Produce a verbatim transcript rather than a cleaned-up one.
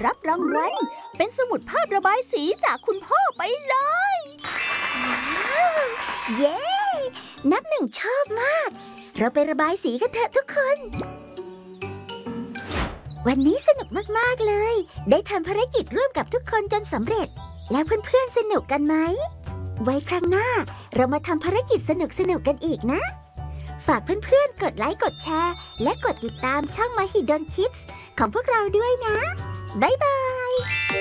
รับรางวัลเป็นสมุดภาพระบายสีจากคุณพ่อไปเลยเย้นับหนึ่งชอบมากเราไประบายสีกันเถอะทุกคนวันนี้สนุกมากๆเลยได้ทำภารกิจร่วมกับทุกคนจนสำเร็จแล้วเพื่อนๆสนุกกันไหมไว้ครั้งหน้าเรามาทำภารกิจสนุกๆกันอีกนะฝากเพื่อนๆกดไลค์กดแชร์และกดติดตามช่อง Mahidol Kids ของพวกเราด้วยนะบ๊ายบาย